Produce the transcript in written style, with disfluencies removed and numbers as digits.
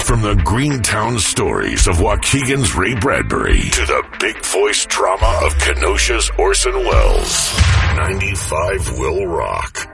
From the Greentown stories of Waukegan's Ray Bradbury to the big voice drama of Kenosha's Orson Welles, 95 will rock.